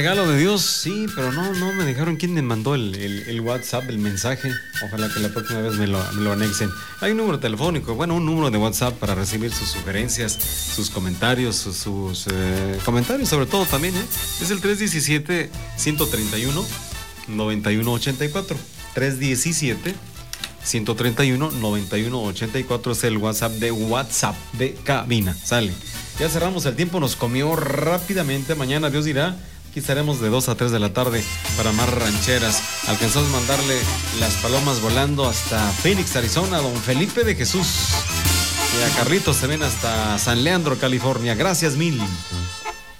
Regalo de Dios, sí, pero no me dejaron quién me mandó el WhatsApp, el mensaje. Ojalá que la próxima vez me lo anexen. Hay un número telefónico, bueno, un número de WhatsApp para recibir sus sugerencias, sus comentarios, sus comentarios sobre todo también, ¿eh? Es el 317-131-9184. 317-131-9184 es el WhatsApp de cabina. Sale. Ya cerramos el tiempo, nos comió rápidamente. Mañana, Dios dirá, aquí estaremos de 2 a 3 de la tarde para más rancheras. Alcanzamos a mandarle las palomas volando hasta Phoenix, Arizona, a don Felipe de Jesús. Y a Carlitos se ven hasta San Leandro, California. Gracias mil.